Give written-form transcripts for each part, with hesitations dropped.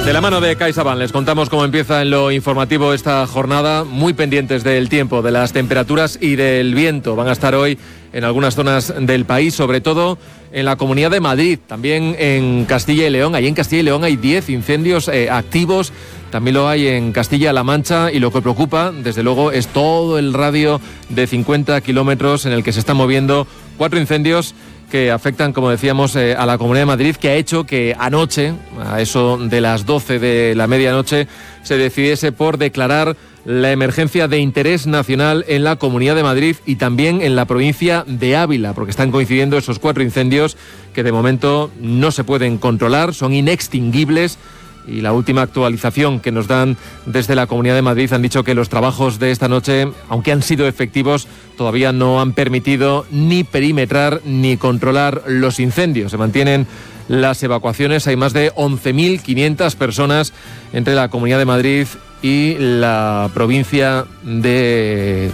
De la mano de CaixaBank les contamos cómo empieza en lo informativo esta jornada, muy pendientes del tiempo, de las temperaturas y del viento. Van a estar hoy en algunas zonas del país, sobre todo en la Comunidad de Madrid, también en Castilla y León. Allí en Castilla y León hay 10 incendios activos, también lo hay en Castilla-La Mancha, y lo que preocupa, desde luego, es todo el radio de 50 kilómetros en el que se están moviendo 4 incendios que afectan, como decíamos, a la Comunidad de Madrid, que ha hecho que anoche, a eso de las 12 de la medianoche, se decidiese por declarar la emergencia de interés nacional en la Comunidad de Madrid y también en la provincia de Ávila, porque están coincidiendo esos 4 incendios que de momento no se pueden controlar, son inextinguibles. Y la última actualización que nos dan desde la Comunidad de Madrid han dicho que los trabajos de esta noche, aunque han sido efectivos, todavía no han permitido ni perimetrar ni controlar los incendios. Se mantienen las evacuaciones. Hay más de 11.500 personas entre la Comunidad de Madrid y la provincia de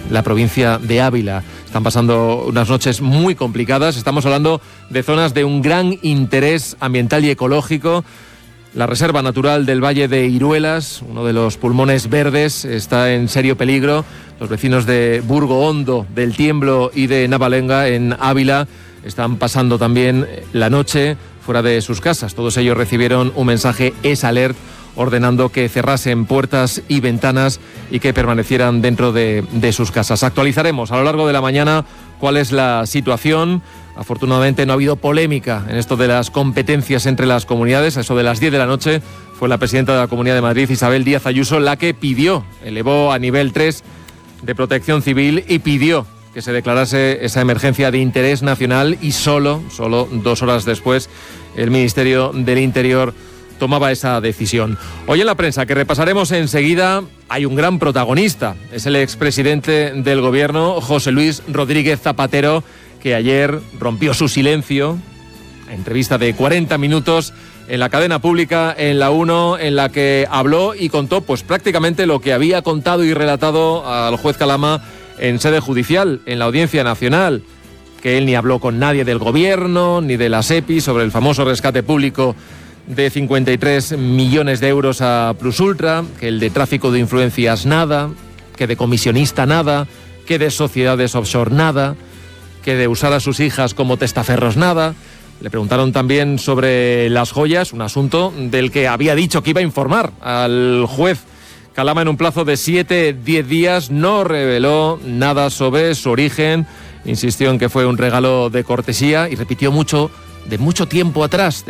Ávila. Están pasando unas noches muy complicadas. Estamos hablando de zonas de un gran interés ambiental y ecológico. La Reserva Natural del Valle de Iruelas, uno de los pulmones verdes, está en serio peligro. Los vecinos de Burgo Hondo, del Tiemblo y de Navalenga, en Ávila, están pasando también la noche fuera de sus casas. Todos ellos recibieron un mensaje SAlert ordenando que cerrasen puertas y ventanas y que permanecieran dentro de sus casas. Actualizaremos a lo largo de la mañana cuál es la situación. Afortunadamente no ha habido polémica en esto de las competencias entre las comunidades. A eso de las 10 de la noche fue la presidenta de la Comunidad de Madrid, Isabel Díaz Ayuso, la que elevó a nivel 3 de protección civil y pidió que se declarase esa emergencia de interés nacional, y solo 2 horas después el Ministerio del Interior tomaba esa decisión. Hoy en la prensa, que repasaremos enseguida, hay un gran protagonista. Es el expresidente del Gobierno, José Luis Rodríguez Zapatero, que ayer rompió su silencio, entrevista de 40 minutos en la cadena pública, en la 1, en la que habló y contó pues prácticamente lo que había contado y relatado al juez Calama en sede judicial, en la Audiencia Nacional, que él ni habló con nadie del Gobierno ni de la SEPI sobre el famoso rescate público de 53 millones de euros a Plusultra, que el de tráfico de influencias nada, que de comisionista nada, que de sociedades offshore nada, que de usar a sus hijas como testaferros nada. Le preguntaron también sobre las joyas, un asunto del que había dicho que iba a informar al juez Calama en un plazo de 7-10 días. No reveló nada sobre su origen, insistió en que fue un regalo de cortesía y repitió de mucho tiempo atrás.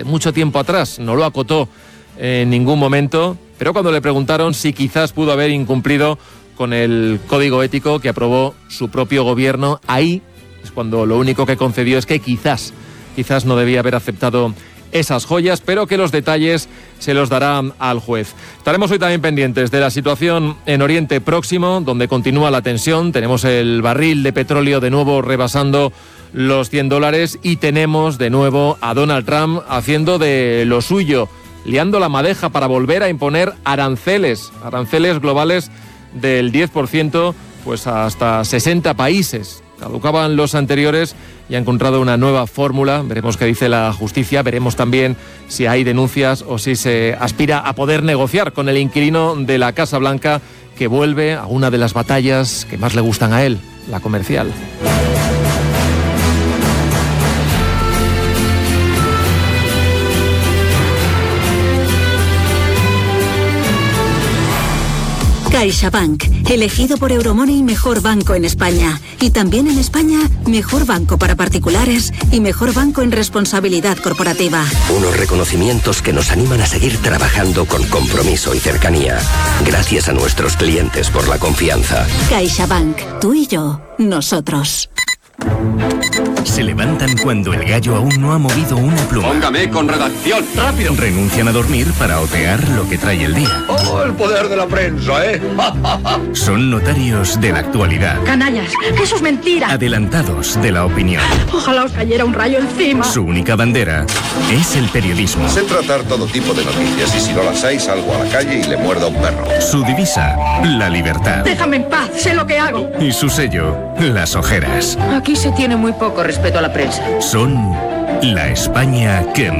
No lo acotó en ningún momento, pero cuando le preguntaron si quizás pudo haber incumplido con el código ético que aprobó su propio gobierno, ahí es cuando lo único que concedió es que quizás no debía haber aceptado esas joyas, pero que los detalles se los dará al juez. Estaremos hoy también pendientes de la situación en Oriente Próximo, donde continúa la tensión. Tenemos el barril de petróleo de nuevo rebasando los $100 y tenemos de nuevo a Donald Trump haciendo de lo suyo, liando la madeja para volver a imponer aranceles globales del 10%, pues hasta 60 países. Caducaban los anteriores y ha encontrado una nueva fórmula. Veremos qué dice la justicia, veremos también si hay denuncias o si se aspira a poder negociar con el inquilino de la Casa Blanca, que vuelve a una de las batallas que más le gustan a él, la comercial. CaixaBank, elegido por Euromoney mejor banco en España. Y también en España, mejor banco para particulares y mejor banco en responsabilidad corporativa. Unos reconocimientos que nos animan a seguir trabajando con compromiso y cercanía. Gracias a nuestros clientes por la confianza. CaixaBank, tú y yo, nosotros. Se levantan cuando el gallo aún no ha movido una pluma. Póngame con redacción, rápido. Renuncian a dormir para otear lo que trae el día. ¡Oh, el poder de la prensa, eh! Son notarios de la actualidad. Canallas, eso es mentira. Adelantados de la opinión. Ojalá os cayera un rayo encima. Su única bandera es el periodismo. Sé tratar todo tipo de noticias y si no las hay salgo a la calle y le muerdo a un perro. Su divisa, la libertad. Déjame en paz, sé lo que hago. Y su sello, las ojeras. Aquí se tiene muy poco respeto a la prensa. Son la España que